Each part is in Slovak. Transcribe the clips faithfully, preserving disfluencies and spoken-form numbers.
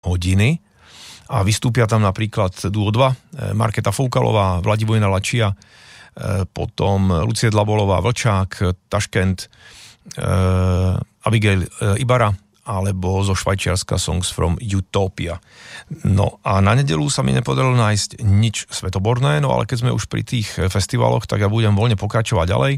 hodiny a vystúpia tam napríklad Duo dva, Markéta Foukalová, Vladivojna Lačia, potom Lucie Dlabolová, Vlčák, Taškent, Abigail Ibarra alebo zo Švajčiarska Songs from Utopia. No a na nedeľu sa mi nepodarilo nájsť nič svetoborné, no ale keď sme už pri tých festivaloch, tak ja budem voľne pokračovať ďalej.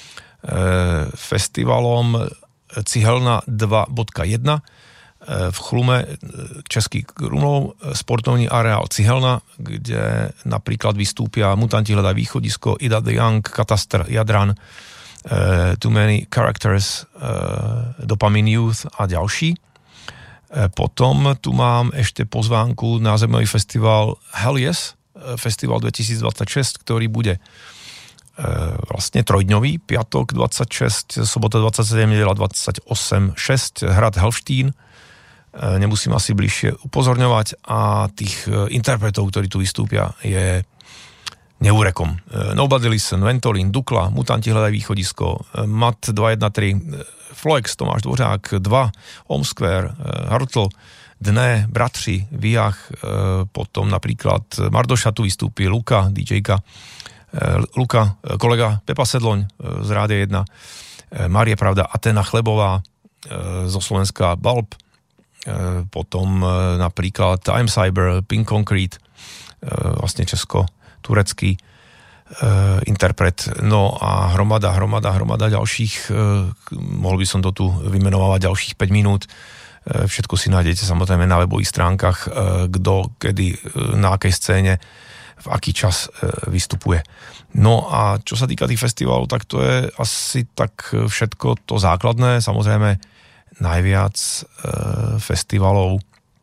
Festivalom Cihelna dva bodka jedna v Chlume, Český Krumlov, sportovní areál Cihelna, kde napríklad vystúpia Mutanti hľadajú východisko, Ida the Young, Katastr, Jadran, uh, Too Many Characters, uh, Dopamine Youth a ďalší. Uh, potom tu mám ešte pozvánku na zaujímavý festival Hell Yes, festival dvetisícdvadsaťšesť, ktorý bude uh, vlastne trojdňový, piatok dvadsaťšesť, sobota dvadsaťsedem, nedeľa dvadsaťosem šesť, hrad Helštín. Nemusím asi bližšie upozorňovať a tých interpretov, ktorí tu vystúpia, je neúrekom. Nobody Listen, Ventolin, Dukla, Mutanti hľadajú východisko, Mat dva jedna tri, Floex, Tomáš Dvořák, dva, Home Square, Hartl, Dne, Bratři, Viach, potom napríklad Mardoša tu vystúpi, Luka, DJka, Luka, kolega Pepa Sedloň z Rádia jedna, Márie Pravda, Atena Chlebová zo Slovenska, Balb, potom napríklad Time Cyber, Pink Concrete, vlastne česko-turecký interpret, no a hromada, hromada, hromada ďalších, mohol by som to tu vymenovať ďalších päť minút, všetko si nájdete samozrejme na webových stránkach, kto, kedy, na akej scéne, v aký čas vystupuje. No a čo sa týka tých festivalov, tak to je asi tak všetko to základné, samozrejme najviac e, festivalov e,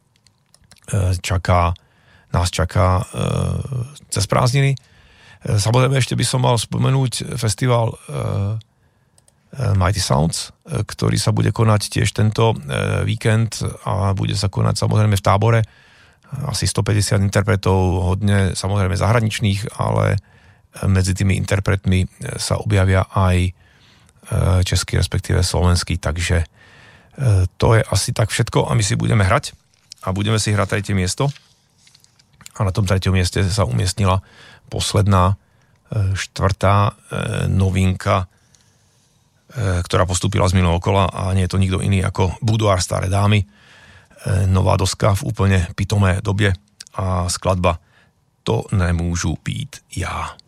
čaká, nás čaká e, cez prázdniny. E, samozrejme ešte by som mal spomenúť festival e, e, Mighty Sounds, e, ktorý sa bude konať tiež tento e, víkend a bude sa konať samozrejme v Tábore. Asi stopäťdesiat interpretov, hodne samozrejme zahraničných, ale medzi tými interpretmi sa objavia aj e, český, respektíve slovenský, takže to je asi tak všetko a my si budeme hrať a budeme si hrať tretie miesto a na tom treťom mieste sa umiestnila posledná štvrtá novinka, ktorá postúpila z minulého kola a nie je to nikto iný ako Boudoir Staré dámy, nová doska v úplne pitomé době a skladba To nemůžu být já.